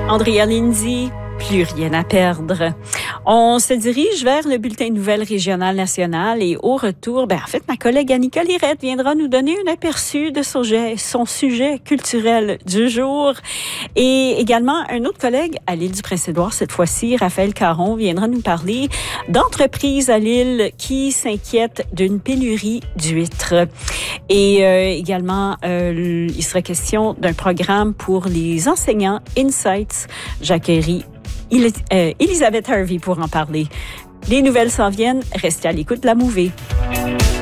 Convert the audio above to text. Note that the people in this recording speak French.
Andrea Lindsay, plus rien à perdre. On se dirige vers le bulletin de nouvelles régional national et au retour, en fait, ma collègue Annika Lirette viendra nous donner un aperçu de son sujet culturel du jour. Et également, un autre collègue à l'île du Prince-Édouard, cette fois-ci, Raphaël Caron, viendra nous parler d'entreprises à l'île qui s'inquiètent d'une pénurie d'huîtres. Et également, il sera question d'un programme pour les enseignants Insights. J'accueille Elisabeth Harvey pour en parler. Les nouvelles s'en viennent. Restez à l'écoute de la Mouvée.